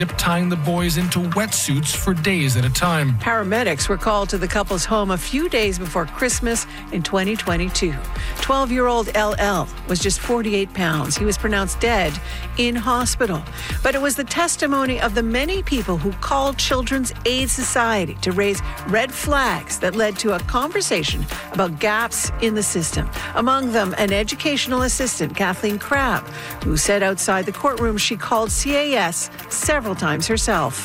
tying the boys into wetsuits for days at a time. Paramedics were called to the couple's home a few days before Christmas in 2022. 12-year-old LL was just 48 pounds. He was pronounced dead in hospital. But it was the testimony of the many people who called Children's Aid Society to raise red flags that led to a conversation about gaps in the system. Among them, an educational assistant, Kathleen Crabb, who said outside the courtroom she called CAS several times herself.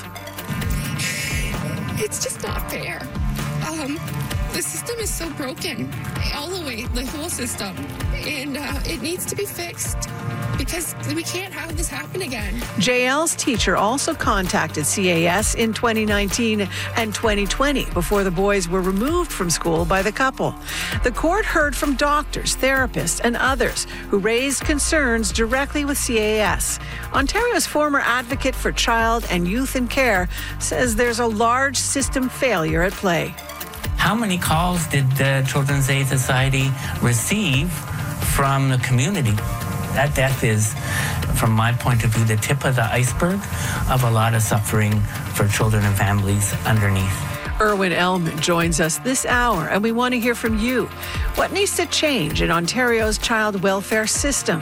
It's just not fair. The system is so broken, all the way, the whole system, and it needs to be fixed because we can't have this happen again. JL's teacher also contacted CAS in 2019 and 2020 before the boys were removed from school by the couple. The court heard from doctors, therapists, and others who raised concerns directly with CAS. Ontario's former advocate for child and youth in care says there's a large system failure at play. How many calls did the Children's Aid Society receive from the community? That death is, from my point of view, the tip of the iceberg of a lot of suffering for children and families underneath. Irwin Elman joins us this hour, and we want to hear from you. What needs to change in Ontario's child welfare system?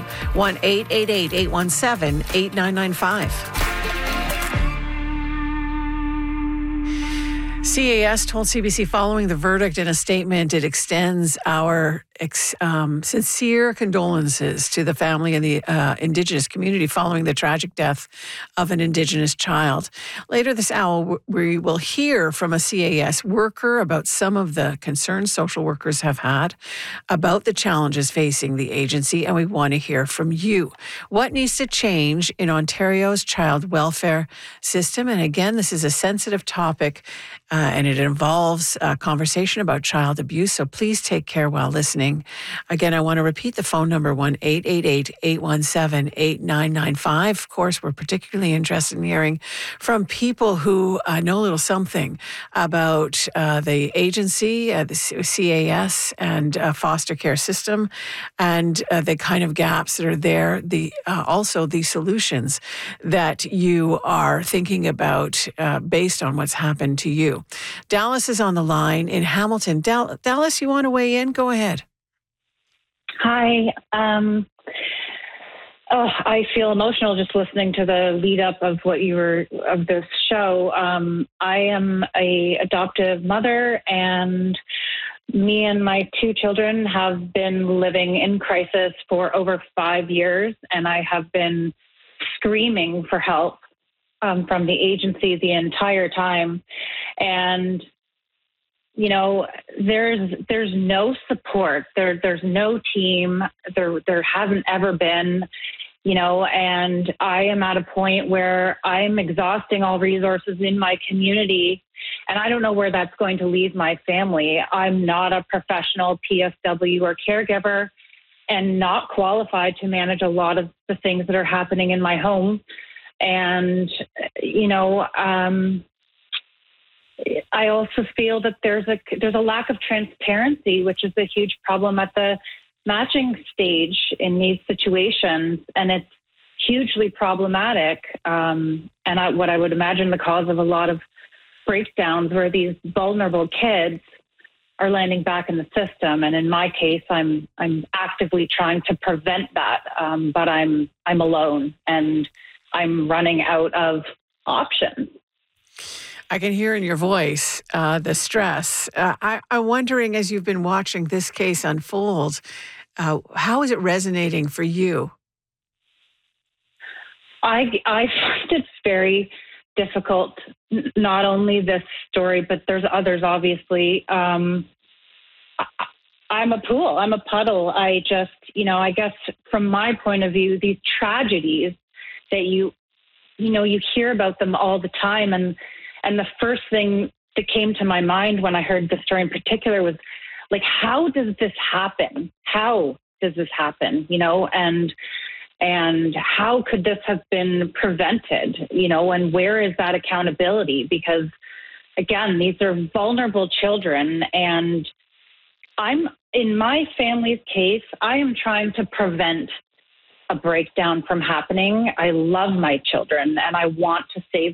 1-888-817-8995. CAS told CBC following the verdict in a statement it extends our sincere condolences to the family and the Indigenous community following the tragic death of an Indigenous child. Later this hour, we will hear from a CAS worker about some of the concerns social workers have had about the challenges facing the agency, and we want to hear from you. What needs to change in Ontario's child welfare system? And again, this is a sensitive topic, and it involves a conversation about child abuse, so please take care while listening. Again, I want to repeat the phone number, 1-888-817-8995. Of course, we're particularly interested in hearing from people who know a little something about the agency, the CAS, and foster care system, and the kind of gaps that are there, also the solutions that you are thinking about based on what's happened to you. Dallas is on the line in Hamilton. Dallas, you want to weigh in? Go ahead. Hi. I feel emotional just listening to the lead up of of this show. I am a adoptive mother, and me and my two children have been living in crisis for over 5 years, and I have been screaming for help from the agency the entire time. And there's no support. There's no team. There hasn't ever been, and I am at a point where I'm exhausting all resources in my community, and I don't know where that's going to leave my family. I'm not a professional PSW or caregiver and not qualified to manage a lot of the things that are happening in my home. And, I also feel that there's a lack of transparency, which is a huge problem at the matching stage in these situations, and it's hugely problematic. What I would imagine the cause of a lot of breakdowns where these vulnerable kids are landing back in the system. And in my case, I'm actively trying to prevent that, but I'm alone and I'm running out of options. I can hear in your voice the stress. I'm wondering, as you've been watching this case unfold, how is it resonating for you? I find it very difficult, not only this story, but there's others, obviously. I'm a pool. I'm a puddle. I just, I guess from my point of view, these tragedies that you hear about them all the time. And the first thing that came to my mind when I heard the story in particular was like, how does this happen? How does this happen? And how could this have been prevented? And where is that accountability? Because again, these are vulnerable children, and in my family's case, I am trying to prevent a breakdown from happening. I love my children and I want to save